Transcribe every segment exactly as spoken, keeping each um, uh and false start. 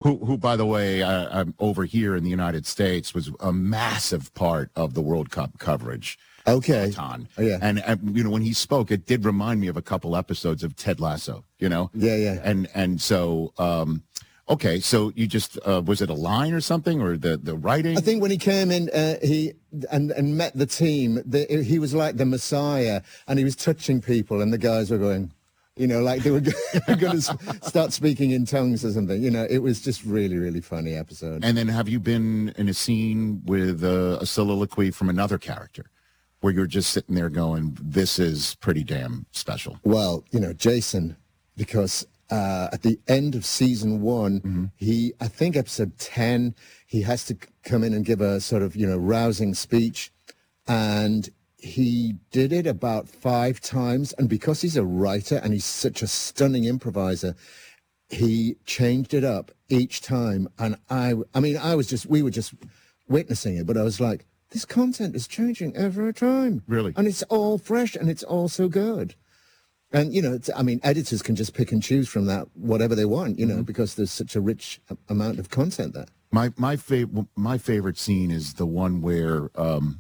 who, who, by the way, I, I'm over here in the United States, was a massive part of the World Cup coverage. Okay. Ton. Oh, yeah. And, and, you know, when he spoke, it did remind me of a couple episodes of Ted Lasso, you know? Yeah, yeah. And, and so, um, okay, so you just, uh, was it a line or something, or the, the writing? I think when he came in, uh, he and, and met the team, the, he was like the Messiah, and he was touching people, and the guys were going, you know, like they were going to start speaking in tongues or something. You know, it was just really, really funny episode. And then have you been in a scene with uh, a soliloquy from another character where you're just sitting there going, this is pretty damn special? Well, you know, Jason, because uh, at the end of season one, mm-hmm. he, I think episode ten, he has to come in and give a sort of, you know, rousing speech. And he did it about five times. And because he's a writer and he's such a stunning improviser, he changed it up each time. And I, I mean, I was just, we were just witnessing it, but I was like, this content is changing every time. Really? And it's all fresh and it's all so good. And, you know, it's, I mean, editors can just pick and choose from that whatever they want, you know, mm-hmm. because there's such a rich amount of content there. My my favorite my favorite scene is the one where um,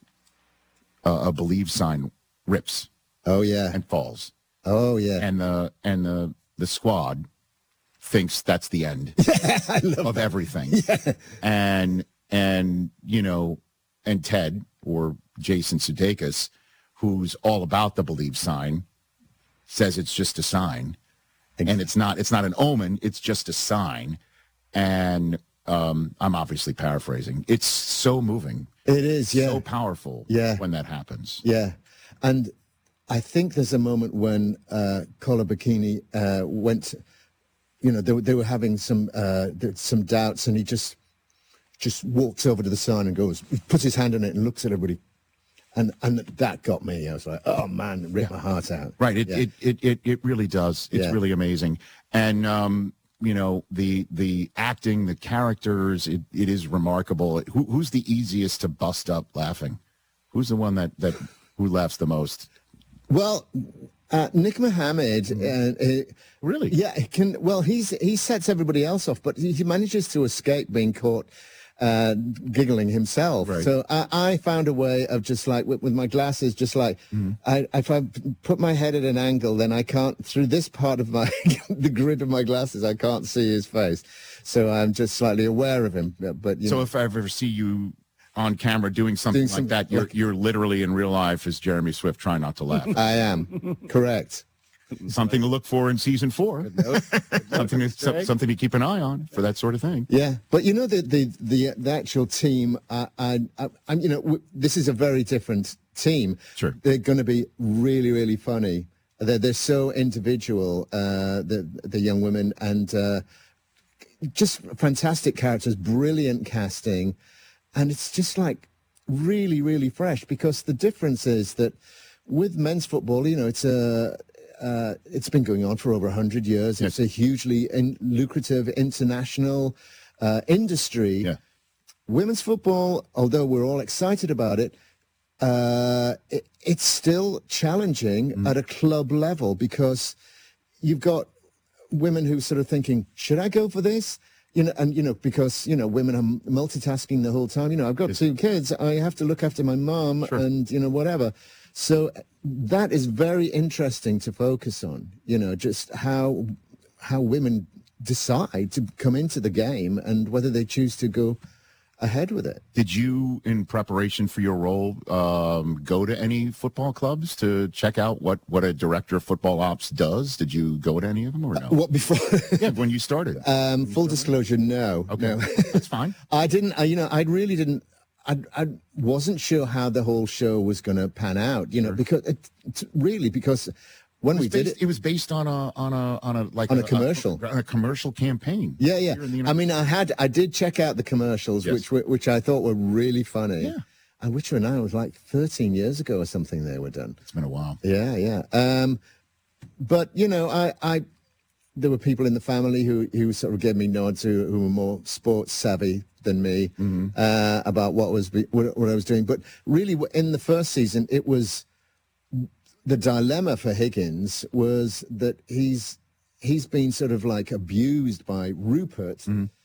a, a Believe sign rips. Oh yeah, and falls. Oh yeah, and the and the the squad thinks that's the end I love of that. everything. Yeah. And and you know, and Ted or Jason Sudeikis, who's all about the Believe sign, says it's just a sign, exactly. and it's not it's not an omen. It's just a sign, and. Um, I'm obviously paraphrasing. It's so moving. It is, yeah. So powerful yeah. when that happens. Yeah. And I think there's a moment when uh, Kola Bikini uh, went, you know, they, they were having some uh, some doubts, and he just just walks over to the sign and goes, he puts his hand on it and looks at everybody. And and that got me. I was like, oh, man, it ripped yeah. my heart out. Right. It, yeah. it, it, it, it really does. It's yeah. really amazing. And, um, you know, the the acting, the characters, it, it is remarkable. Who, who's the easiest to bust up laughing? Who's the one that, that who laughs the most? Well, uh, Nick Mohammed, uh, uh, really, yeah, can. Well, he's he sets everybody else off, but he manages to escape being caught uh, giggling himself. Right. So I, I found a way of just like with, with my glasses, just like mm-hmm. I, if I put my head at an angle, then I can't through this part of my the grid of my glasses, I can't see his face. So I'm just slightly aware of him. But you so know. if I ever see you on camera doing something doing like some, that, you're like, you're literally in real life as Jeremy Swift trying not to laugh. I am correct. Something to look for in season four. something to, so, something to keep an eye on for that sort of thing. Yeah, but you know the the the, the actual team. Uh, I, I, I you know w- this is a very different team. Sure, they're going to be really really funny. They're they're so individual. Uh, the the young women and uh, just fantastic characters, brilliant casting, and it's just like really really fresh because the difference is that with men's football, you know, it's a Uh, it's been going on for over one hundred years. It's yes. a hugely in, lucrative international uh, industry. Yeah. Women's football, although we're all excited about it, uh, it it's still challenging mm. at a club level because you've got women who sort of thinking, should I go for this? You know, and, you know, because, you know, women are multitasking the whole time. You know, I've got yes. two kids. I have to look after my mom sure. and, you know, whatever. So that is very interesting to focus on, you know, just how how women decide to come into the game and whether they choose to go ahead with it. Did you, in preparation for your role, um, go to any football clubs to check out what, what a director of football ops does? Did you go to any of them or no? Uh, what before? yeah, when you started. Um, full disclosure, no. Okay, no. That's fine. I didn't. I, you know, I really didn't. I, I wasn't sure how the whole show was going to pan out. You know, sure. because it, really because. When we based, did it, it was based on a on a on a like on a, a commercial, a, a commercial campaign. Yeah, yeah. I mean, I had I did check out the commercials, yes. which were, which I thought were really funny. Yeah, and which were now it was like thirteen years ago or something. They were done. It's been a while. Yeah, yeah. Um, but you know, I, I there were people in the family who who sort of gave me nods who, who were more sports savvy than me mm-hmm. uh, about what was what, what I was doing. But really, in the first season, it was. The dilemma for Higgins was that he's he's been sort of like abused by Rupert, mm-hmm.